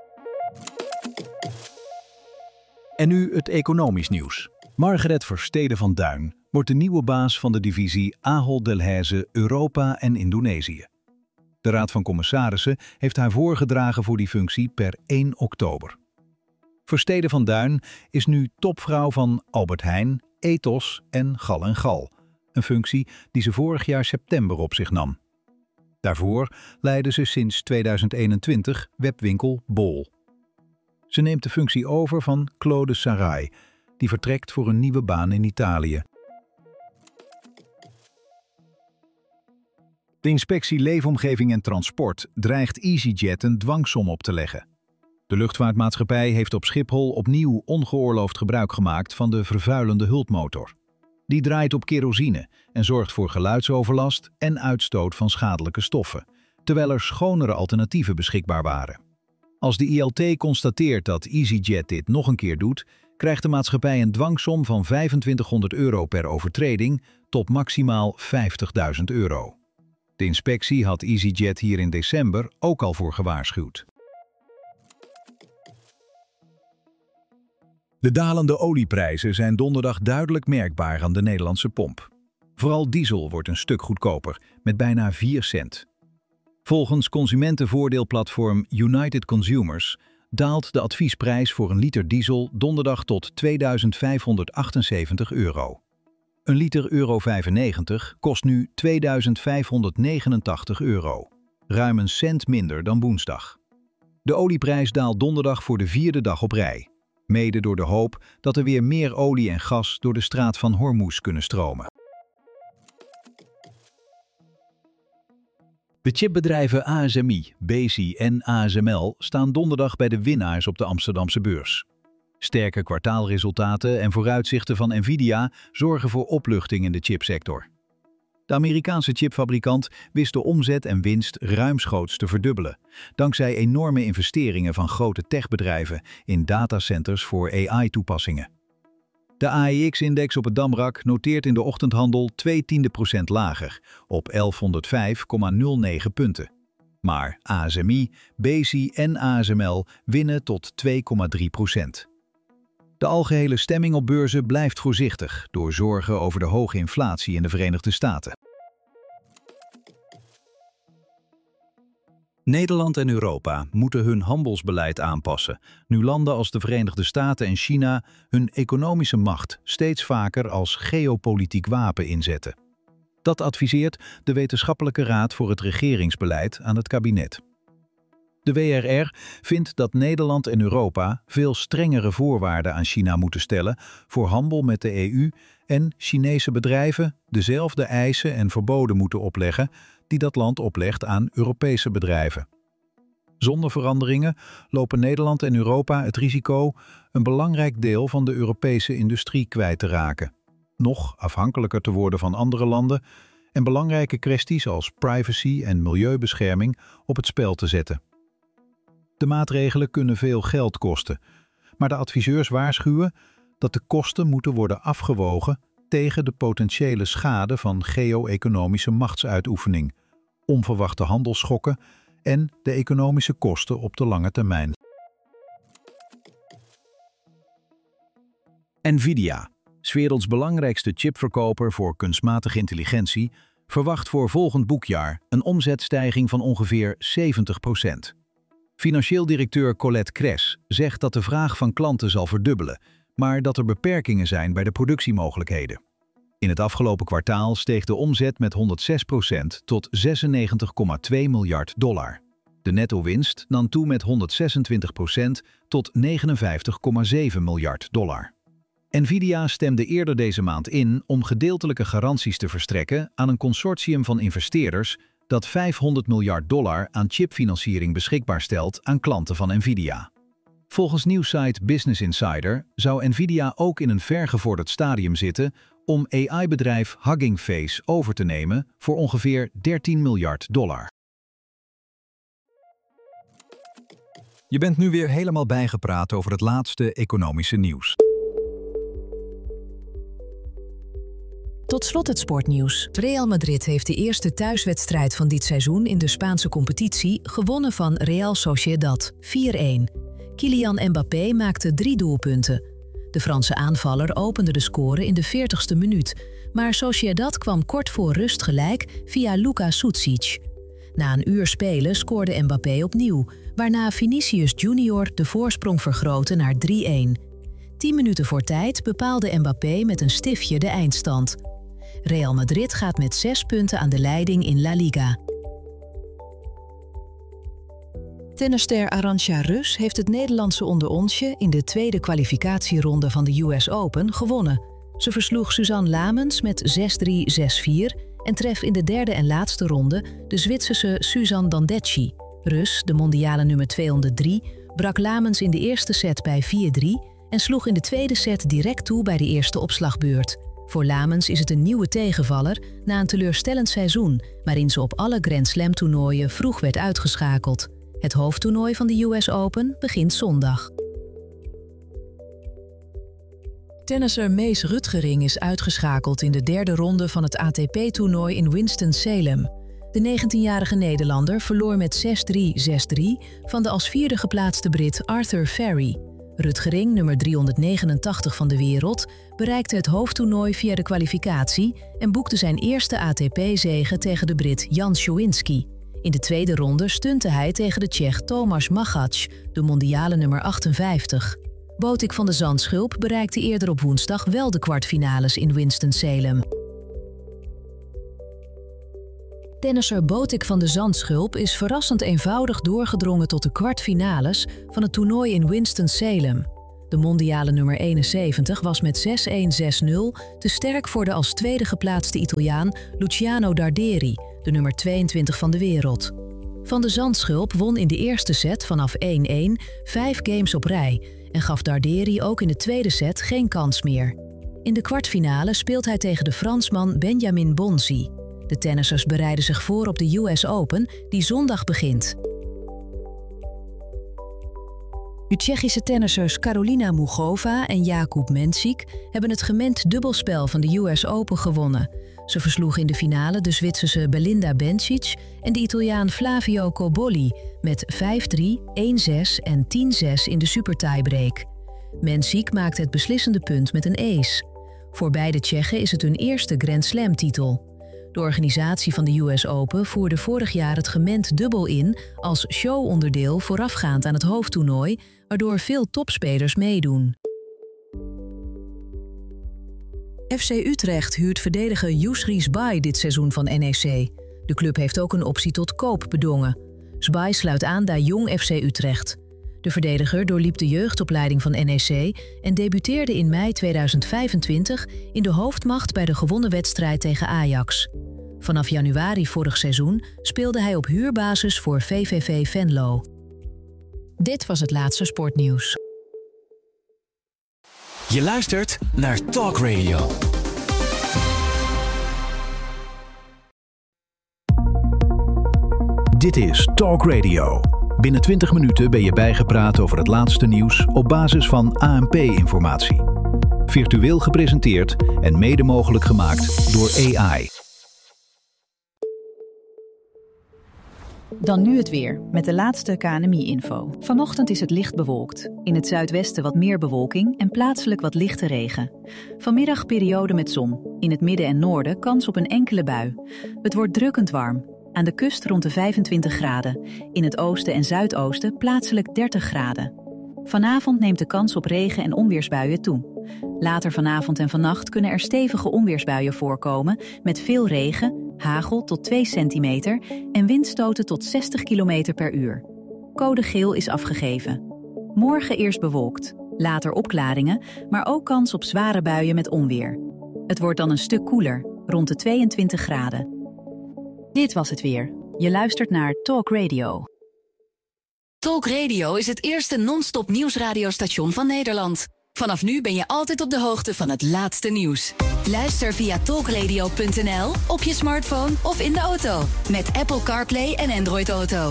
A: En nu het economisch nieuws. Margaret Versteden van Duin wordt de nieuwe baas van de divisie Ahold Delhaize Europa en Indonesië. De Raad van Commissarissen heeft haar voorgedragen voor die functie per 1 oktober. Versteden van Duin is nu topvrouw van Albert Heijn, Ethos en Gal & Gal, een functie die ze vorig jaar september op zich nam. Daarvoor leidde ze sinds 2021 webwinkel Bol. Ze neemt de functie over van Claude Sarai, die vertrekt voor een nieuwe baan in Italië. De inspectie Leefomgeving en Transport dreigt EasyJet een dwangsom op te leggen. De luchtvaartmaatschappij heeft op Schiphol opnieuw ongeoorloofd gebruik gemaakt van de vervuilende hulpmotor. Die draait op kerosine en zorgt voor geluidsoverlast en uitstoot van schadelijke stoffen, terwijl er schonere alternatieven beschikbaar waren. Als de ILT constateert dat EasyJet dit nog een keer doet, krijgt de maatschappij een dwangsom van €2500 per overtreding tot maximaal €50.000. De inspectie had EasyJet hier in december ook al voor gewaarschuwd. De dalende olieprijzen zijn donderdag duidelijk merkbaar aan de Nederlandse pomp. Vooral diesel wordt een stuk goedkoper, met bijna 4 cent. Volgens consumentenvoordeelplatform United Consumers daalt de adviesprijs voor een liter diesel donderdag tot €2.578. Een liter euro 95 kost nu €2.589, ruim een cent minder dan woensdag. De olieprijs daalt donderdag voor de 4e dag op rij, mede door de hoop dat er weer meer olie en gas door de straat van Hormuz kunnen stromen. De chipbedrijven ASMI, Besi en ASML staan donderdag bij de winnaars op de Amsterdamse beurs. Sterke kwartaalresultaten en vooruitzichten van Nvidia zorgen voor opluchting in de chipsector. De Amerikaanse chipfabrikant wist de omzet en winst ruimschoots te verdubbelen, dankzij enorme investeringen van grote techbedrijven in datacenters voor AI-toepassingen. De AEX-index op het Damrak noteert in de ochtendhandel 0,2% lager, op 1105,09 punten. Maar ASMI, Besi en ASML winnen tot 2,3%. De algehele stemming op beurzen blijft voorzichtig door zorgen over de hoge inflatie in de Verenigde Staten. Nederland en Europa moeten hun handelsbeleid aanpassen, nu landen als de Verenigde Staten en China hun economische macht steeds vaker als geopolitiek wapen inzetten. Dat adviseert de Wetenschappelijke Raad voor het Regeringsbeleid aan het kabinet. De WRR vindt dat Nederland en Europa veel strengere voorwaarden aan China moeten stellen voor handel met de EU en Chinese bedrijven dezelfde eisen en verboden moeten opleggen die dat land oplegt aan Europese bedrijven. Zonder veranderingen lopen Nederland en Europa het risico een belangrijk deel van de Europese industrie kwijt te raken, nog afhankelijker te worden van andere landen en belangrijke kwesties als privacy en milieubescherming op het spel te zetten. De maatregelen kunnen veel geld kosten, maar de adviseurs waarschuwen dat de kosten moeten worden afgewogen tegen de potentiële schade van geo-economische machtsuitoefening, onverwachte handelsschokken en de economische kosten op de lange termijn. Nvidia, 's werelds belangrijkste chipverkoper voor kunstmatige intelligentie, verwacht voor volgend boekjaar een omzetstijging van ongeveer 70%. Financieel directeur Colette Kress zegt dat de vraag van klanten zal verdubbelen, maar dat er beperkingen zijn bij de productiemogelijkheden. In het afgelopen kwartaal steeg de omzet met 106% tot $96,2 miljard. De netto-winst nam toe met 126% tot $59,7 miljard. Nvidia stemde eerder deze maand in om gedeeltelijke garanties te verstrekken aan een consortium van investeerders dat $500 miljard aan chipfinanciering beschikbaar stelt aan klanten van Nvidia. Volgens nieuwssite Business Insider zou Nvidia ook in een vergevorderd stadium zitten om AI-bedrijf Hugging Face over te nemen voor ongeveer $13 miljard. Je bent nu weer helemaal bijgepraat over het laatste economische nieuws.
B: Tot slot het sportnieuws. Real Madrid heeft de eerste thuiswedstrijd van dit seizoen in de Spaanse competitie gewonnen van Real Sociedad, 4-1. Kylian Mbappé maakte 3 doelpunten. De Franse aanvaller opende de score in de 40ste minuut, maar Sociedad kwam kort voor rust gelijk via Luka Sucic. Na een uur spelen scoorde Mbappé opnieuw, waarna Vinicius Junior de voorsprong vergrootte naar 3-1. 10 minuten voor tijd bepaalde Mbappé met een stiftje de eindstand. Real Madrid gaat met 6 punten aan de leiding in La Liga. Tennisster Arantxa Rus heeft het Nederlandse onderonsje in de tweede kwalificatieronde van de US Open gewonnen. Ze versloeg Suzanne Lamens met 6-3, 6-4 en tref in de derde en laatste ronde de Zwitserse Suzanne Dandecchi. Rus, de mondiale nummer 203, brak Lamens in de eerste set bij 4-3 en sloeg in de tweede set direct toe bij de eerste opslagbeurt. Voor Lamens is het een nieuwe tegenvaller na een teleurstellend seizoen, waarin ze op alle Grand Slam toernooien vroeg werd uitgeschakeld. Het hoofdtoernooi van de US Open begint zondag. Tennisser Mees Rutgering is uitgeschakeld in de derde ronde van het ATP-toernooi in Winston-Salem. De 19-jarige Nederlander verloor met 6-3, 6-3 van de als vierde geplaatste Brit Arthur Ferry. Rutgering, nummer 389 van de wereld, bereikte het hoofdtoernooi via de kwalificatie en boekte zijn eerste ATP-zege tegen de Brit Jan Schowinski. In de tweede ronde stunte hij tegen de Tsjech Tomáš Machac, de mondiale nummer 58. Botik van de Zandschulp bereikte eerder op woensdag wel de kwartfinales in Winston-Salem. Tennisser Botik van de Zandschulp is verrassend eenvoudig doorgedrongen tot de kwartfinales van het toernooi in Winston-Salem. De mondiale nummer 71 was met 6-1, 6-0 te sterk voor de als tweede geplaatste Italiaan Luciano Darderi, de nummer 22 van de wereld. Van de Zandschulp won in de eerste set vanaf 1-1 5 games op rij en gaf Darderi ook in de tweede set geen kans meer. In de kwartfinale speelt hij tegen de Fransman Benjamin Bonzi. De tennissers bereiden zich voor op de US Open, die zondag begint. De Tsjechische tennissers Karolina Mugova en Jakub Mensik hebben het gemengd dubbelspel van de US Open gewonnen. Ze versloegen in de finale de Zwitserse Belinda Bencic en de Italiaan Flavio Cobolli met 5-3, 1-6 en 10-6 in de supertiebreak. Mensik maakte het beslissende punt met een ace. Voor beide Tsjechen is het hun eerste Grand Slam-titel. De organisatie van de US Open voerde vorig jaar het gemengd dubbel in als showonderdeel voorafgaand aan het hoofdtoernooi, waardoor veel topspelers meedoen. FC Utrecht huurt verdediger Yousri Zbay dit seizoen van NEC. De club heeft ook een optie tot koop bedongen. Zbay sluit aan bij Jong FC Utrecht. De verdediger doorliep de jeugdopleiding van NEC en debuteerde in mei 2025 in de hoofdmacht bij de gewonnen wedstrijd tegen Ajax. Vanaf januari vorig seizoen speelde hij op huurbasis voor VVV Venlo. Dit was het laatste sportnieuws.
C: Je luistert naar Talk Radio.
A: Dit is Talk Radio. Binnen 20 minuten ben je bijgepraat over het laatste nieuws op basis van ANP-informatie. Virtueel gepresenteerd en mede mogelijk gemaakt door AI.
D: Dan nu het weer, met de laatste KNMI-info. Vanochtend is het licht bewolkt. In het zuidwesten wat meer bewolking en plaatselijk wat lichte regen. Vanmiddag periode met zon. In het midden en noorden kans op een enkele bui. Het wordt drukkend warm. Aan de kust rond de 25 graden. In het oosten en zuidoosten plaatselijk 30 graden. Vanavond neemt de kans op regen- en onweersbuien toe. Later vanavond en vannacht kunnen er stevige onweersbuien voorkomen met veel regen, hagel tot 2 centimeter en windstoten tot 60 km per uur. Code geel is afgegeven. Morgen eerst bewolkt, later opklaringen, maar ook kans op zware buien met onweer. Het wordt dan een stuk koeler, rond de 22 graden. Dit was het weer. Je luistert naar Talk Radio.
E: Talk Radio is het eerste non-stop nieuwsradiostation van Nederland. Vanaf nu ben je altijd op de hoogte van het laatste nieuws. Luister via talkradio.nl, op je smartphone of in de auto. Met Apple CarPlay en Android Auto.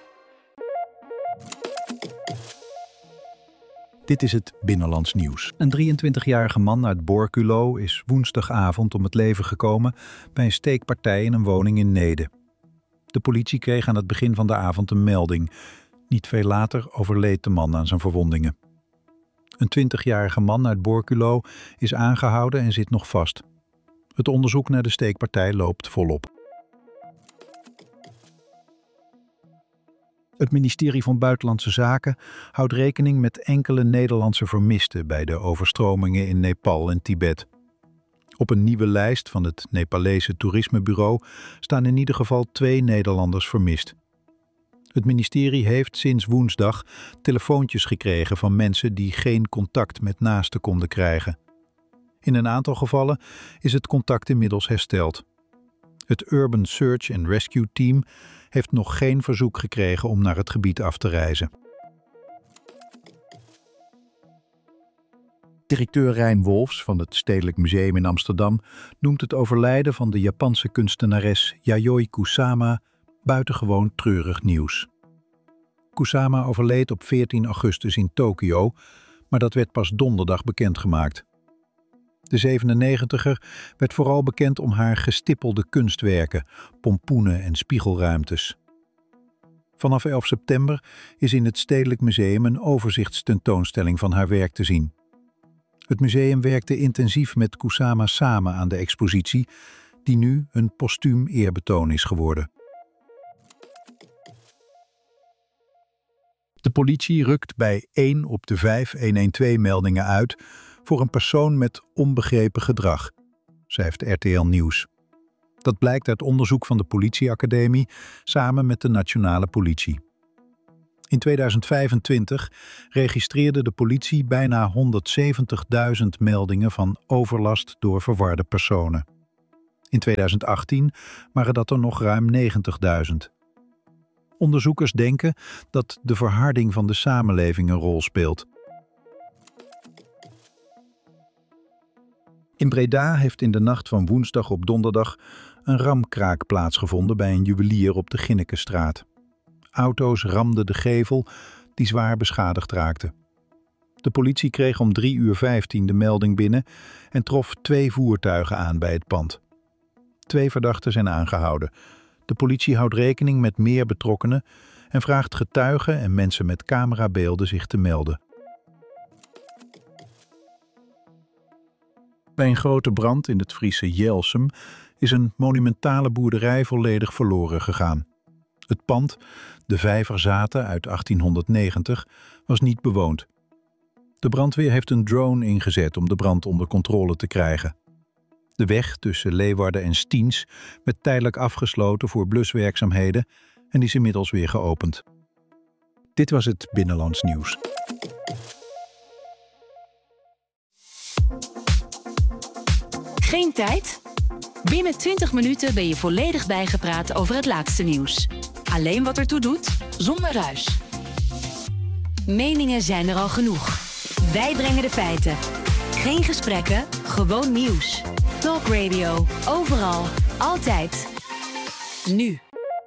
A: Dit is het Binnenlands Nieuws. Een 23-jarige man uit Borculo is woensdagavond om het leven gekomen bij een steekpartij in een woning in Neede. De politie kreeg aan het begin van de avond een melding. Niet veel later overleed de man aan zijn verwondingen. Een 20-jarige man uit Borculo is aangehouden en zit nog vast. Het onderzoek naar de steekpartij loopt volop. Het ministerie van Buitenlandse Zaken houdt rekening met enkele Nederlandse vermisten bij de overstromingen in Nepal en Tibet. Op een nieuwe lijst van het Nepalese toerismebureau staan in ieder geval 2 Nederlanders vermist. Het ministerie heeft sinds woensdag telefoontjes gekregen van mensen die geen contact met naasten konden krijgen. In een aantal gevallen is het contact inmiddels hersteld. Het Urban Search and Rescue Team heeft nog geen verzoek gekregen om naar het gebied af te reizen. Directeur Rijn Wolfs van het Stedelijk Museum in Amsterdam noemt het overlijden van de Japanse kunstenares Yayoi Kusama buitengewoon treurig nieuws. Kusama overleed op 14 augustus in Tokio, maar dat werd pas donderdag bekendgemaakt. De 97er werd vooral bekend om haar gestippelde kunstwerken, pompoenen en spiegelruimtes. Vanaf 11 september is in het Stedelijk Museum een overzichtstentoonstelling van haar werk te zien. Het museum werkte intensief met Kusama samen aan de expositie, die nu een postuum eerbetoon is geworden. De politie rukt bij 1 op de 5 112-meldingen uit voor een persoon met onbegrepen gedrag, schrijft RTL Nieuws. Dat blijkt uit onderzoek van de politieacademie samen met de nationale politie. In 2025 registreerde de politie bijna 170.000 meldingen van overlast door verwarde personen. In 2018 waren dat er nog ruim 90.000. Onderzoekers denken dat de verharding van de samenleving een rol speelt. In Breda heeft in de nacht van woensdag op donderdag een ramkraak plaatsgevonden bij een juwelier op de Ginnekenstraat. Auto's ramden de gevel die zwaar beschadigd raakte. De politie kreeg om 3:15 de melding binnen en trof 2 voertuigen aan bij het pand. 2 verdachten zijn aangehouden. De politie houdt rekening met meer betrokkenen en vraagt getuigen en mensen met camerabeelden zich te melden. Bij een grote brand in het Friese Jelsum is een monumentale boerderij volledig verloren gegaan. Het pand, de Vijverzaten uit 1890, was niet bewoond. De brandweer heeft een drone ingezet om de brand onder controle te krijgen. De weg tussen Leeuwarden en Stiens werd tijdelijk afgesloten voor bluswerkzaamheden en is inmiddels weer geopend. Dit was het Binnenlands Nieuws.
E: Geen tijd? Binnen 20 minuten ben je volledig bijgepraat over het laatste nieuws. Alleen wat ertoe doet, zonder ruis. Meningen zijn er al genoeg. Wij brengen de feiten. Geen gesprekken, gewoon nieuws. Talk Radio. Overal. Altijd. Nu.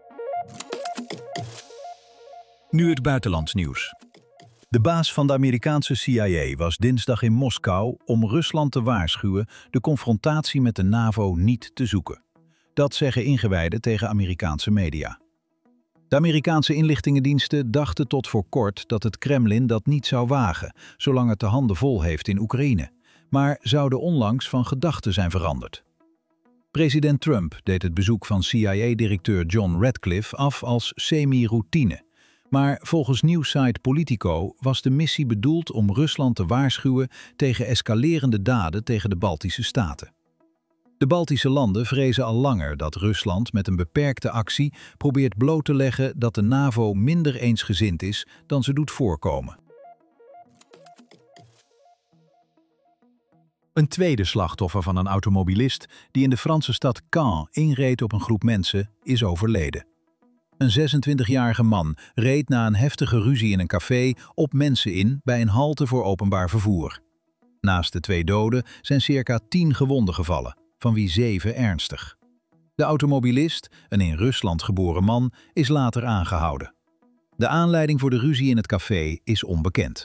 A: Nu het buitenlands nieuws. De baas van de Amerikaanse CIA was dinsdag in Moskou om Rusland te waarschuwen de confrontatie met de NAVO niet te zoeken. Dat zeggen ingewijden tegen Amerikaanse media. De Amerikaanse inlichtingendiensten dachten tot voor kort dat het Kremlin dat niet zou wagen, zolang het de handen vol heeft in Oekraïne, maar zouden onlangs van gedachten zijn veranderd. President Trump deed het bezoek van CIA-directeur John Ratcliffe af als semi-routine. Maar volgens nieuwssite Politico was de missie bedoeld om Rusland te waarschuwen tegen escalerende daden tegen de Baltische staten. De Baltische landen vrezen al langer dat Rusland met een beperkte actie probeert bloot te leggen dat de NAVO minder eensgezind is dan ze doet voorkomen. Een tweede slachtoffer van een automobilist die in de Franse stad Caen inreed op een groep mensen is overleden. Een 26-jarige man reed na een heftige ruzie in een café op mensen in bij een halte voor openbaar vervoer. Naast de 2 doden zijn circa 10 gewonden gevallen, van wie 7 ernstig. De automobilist, een in Rusland geboren man, is later aangehouden. De aanleiding voor de ruzie in het café is onbekend.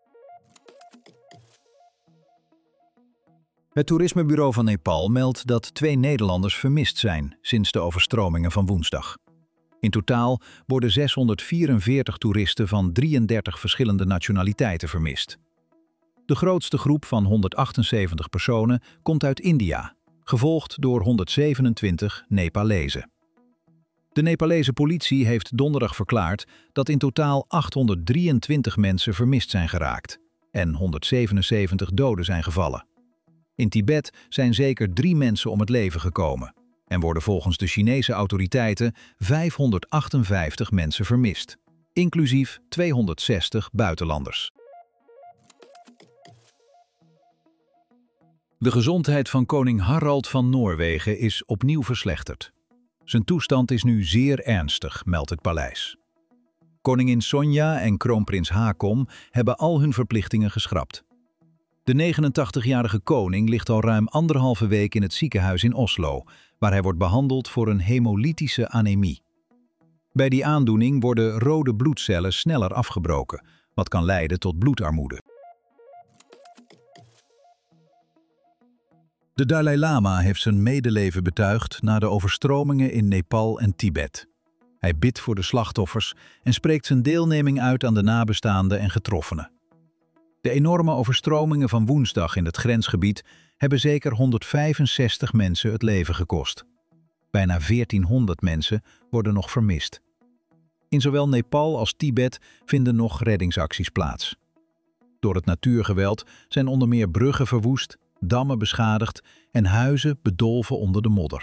A: Het toerismebureau van Nepal meldt dat 2 Nederlanders vermist zijn sinds de overstromingen van woensdag. In totaal worden 644 toeristen van 33 verschillende nationaliteiten vermist. De grootste groep van 178 personen komt uit India, gevolgd door 127 Nepalezen. De Nepalese politie heeft donderdag verklaard dat in totaal 823 mensen vermist zijn geraakt en 177 doden zijn gevallen. In Tibet zijn zeker 3 mensen om het leven gekomen en worden volgens de Chinese autoriteiten 558 mensen vermist, inclusief 260 buitenlanders. De gezondheid van koning Harald van Noorwegen is opnieuw verslechterd. Zijn toestand is nu zeer ernstig, meldt het paleis. Koningin Sonja en kroonprins Haakon hebben al hun verplichtingen geschrapt. De 89-jarige koning ligt al ruim 1,5 week in het ziekenhuis in Oslo, waar hij wordt behandeld voor een hemolytische anemie. Bij die aandoening worden rode bloedcellen sneller afgebroken, wat kan leiden tot bloedarmoede. De Dalai Lama heeft zijn medeleven betuigd na de overstromingen in Nepal en Tibet. Hij bidt voor de slachtoffers en spreekt zijn deelneming uit aan de nabestaanden en getroffenen. De enorme overstromingen van woensdag in het grensgebied hebben zeker 165 mensen het leven gekost. Bijna 1400 mensen worden nog vermist. In zowel Nepal als Tibet vinden nog reddingsacties plaats. Door het natuurgeweld zijn onder meer bruggen verwoest, dammen beschadigd en huizen bedolven onder de modder.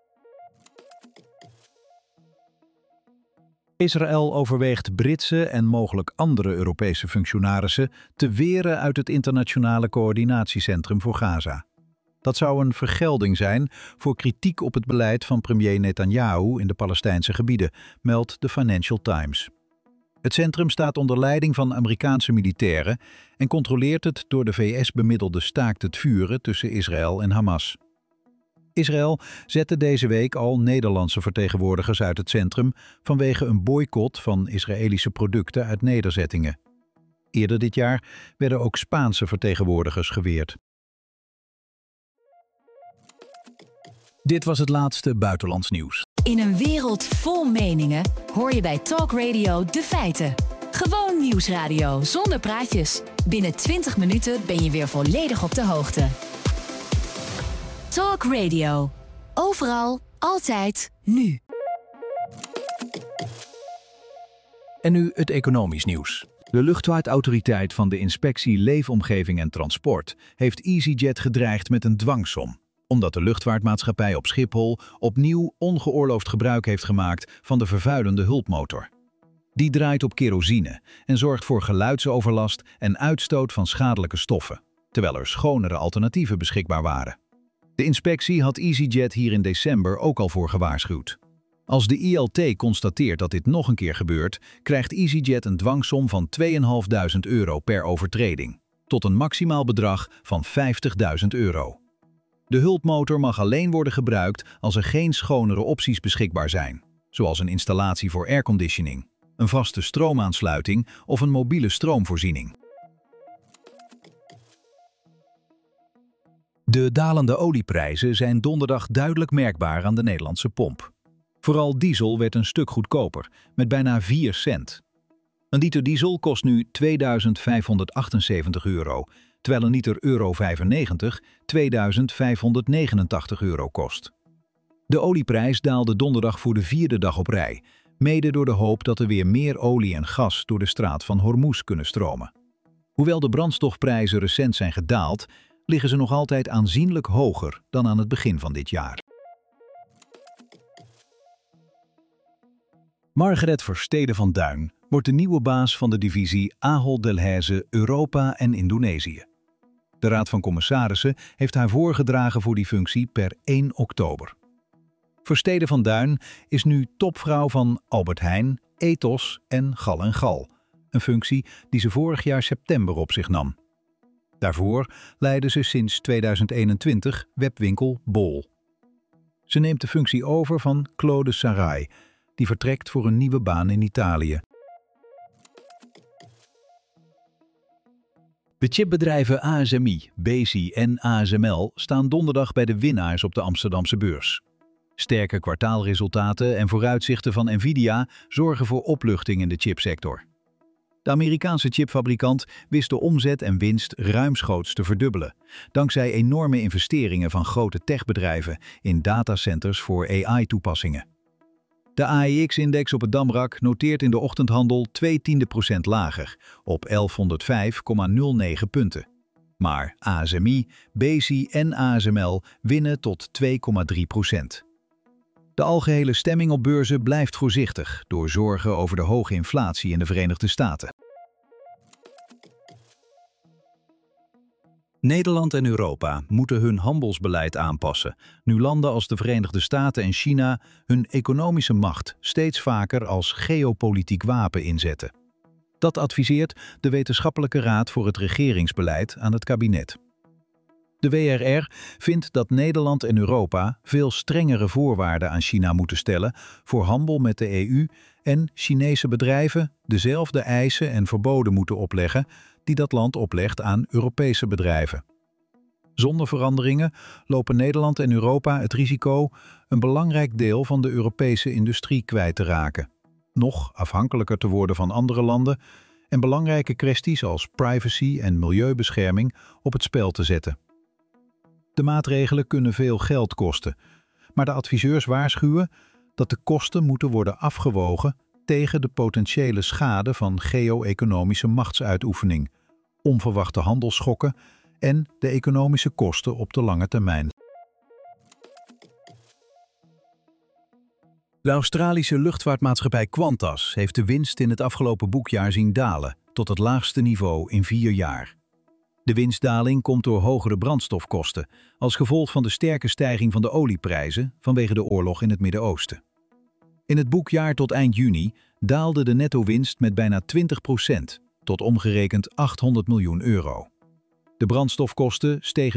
A: Israël overweegt Britse en mogelijk andere Europese functionarissen te weren uit het internationale coördinatiecentrum voor Gaza. Dat zou een vergelding zijn voor kritiek op het beleid van premier Netanyahu in de Palestijnse gebieden, meldt de Financial Times. Het centrum staat onder leiding van Amerikaanse militairen en controleert het door de VS bemiddelde staakt het vuren tussen Israël en Hamas. Israël zette deze week al Nederlandse vertegenwoordigers uit het centrum vanwege een boycott van Israëlische producten uit nederzettingen. Eerder dit jaar werden ook Spaanse vertegenwoordigers geweerd. Dit was het laatste buitenlands nieuws.
E: In een wereld vol meningen hoor je bij Talk Radio de feiten. Gewoon nieuwsradio zonder praatjes. Binnen 20 minuten ben je weer volledig op de hoogte. Talk Radio. Overal, altijd, nu.
A: En nu het economisch nieuws. De luchtvaartautoriteit van de Inspectie Leefomgeving en Transport heeft EasyJet gedreigd met een dwangsom, omdat de luchtvaartmaatschappij op Schiphol opnieuw ongeoorloofd gebruik heeft gemaakt van de vervuilende hulpmotor. Die draait op kerosine en zorgt voor geluidsoverlast en uitstoot van schadelijke stoffen, terwijl er schonere alternatieven beschikbaar waren. De inspectie had EasyJet hier in december ook al voor gewaarschuwd. Als de ILT constateert dat dit nog een keer gebeurt, krijgt EasyJet een dwangsom van €2.500 per overtreding, tot een maximaal bedrag van €50.000. De hulpmotor mag alleen worden gebruikt als er geen schonere opties beschikbaar zijn, zoals een installatie voor airconditioning, een vaste stroomaansluiting of een mobiele stroomvoorziening. De dalende olieprijzen zijn donderdag duidelijk merkbaar aan de Nederlandse pomp. Vooral diesel werd een stuk goedkoper, met bijna 4 cent. Een liter diesel kost nu €2.578, terwijl een liter €95 €2.589 kost. De olieprijs daalde donderdag voor de 4e dag op rij, mede door de hoop dat er weer meer olie en gas door de straat van Hormuz kunnen stromen. Hoewel de brandstofprijzen recent zijn gedaald, liggen ze nog altijd aanzienlijk hoger dan aan het begin van dit jaar. Margaret Versteden van Duin wordt de nieuwe baas van de divisie Ahold Delhaize Europa en Indonesië. De Raad van Commissarissen heeft haar voorgedragen voor die functie per 1 oktober. Versteden van Duin is nu topvrouw van Albert Heijn, Ethos en Gal & Gal, een functie die ze vorig jaar september op zich nam. Daarvoor leidde ze sinds 2021 webwinkel Bol. Ze neemt de functie over van Claude Sarai, die vertrekt voor een nieuwe baan in Italië. De chipbedrijven ASMI, Besi en ASML staan donderdag bij de winnaars op de Amsterdamse beurs. Sterke kwartaalresultaten en vooruitzichten van Nvidia zorgen voor opluchting in de chipsector. De Amerikaanse chipfabrikant wist de omzet en winst ruimschoots te verdubbelen, dankzij enorme investeringen van grote techbedrijven in datacenters voor AI-toepassingen. De AEX-index op het Damrak noteert in de ochtendhandel 0,2% lager, op 1105,09 punten. Maar ASMI, Besi en ASML winnen tot 2,3%. De algehele stemming op beurzen blijft voorzichtig door zorgen over de hoge inflatie in de Verenigde Staten. Nederland en Europa moeten hun handelsbeleid aanpassen, nu landen als de Verenigde Staten en China hun economische macht steeds vaker als geopolitiek wapen inzetten. Dat adviseert de Wetenschappelijke Raad voor het Regeringsbeleid aan het kabinet. De WRR vindt dat Nederland en Europa veel strengere voorwaarden aan China moeten stellen voor handel met de EU en Chinese bedrijven dezelfde eisen en verboden moeten opleggen die dat land oplegt aan Europese bedrijven. Zonder veranderingen lopen Nederland en Europa het risico een belangrijk deel van de Europese industrie kwijt te raken, nog afhankelijker te worden van andere landen en belangrijke kwesties als privacy en milieubescherming op het spel te zetten. De maatregelen kunnen veel geld kosten, maar de adviseurs waarschuwen dat de kosten moeten worden afgewogen tegen de potentiële schade van geo-economische machtsuitoefening, onverwachte handelsschokken en de economische kosten op de lange termijn. De Australische luchtvaartmaatschappij Qantas heeft de winst in het afgelopen boekjaar zien dalen tot het laagste niveau in 4 jaar. De winstdaling komt door hogere brandstofkosten als gevolg van de sterke stijging van de olieprijzen vanwege de oorlog in het Midden-Oosten. In het boekjaar tot eind juni daalde de netto-winst met bijna 20% tot omgerekend €800 miljoen. De brandstofkosten stegen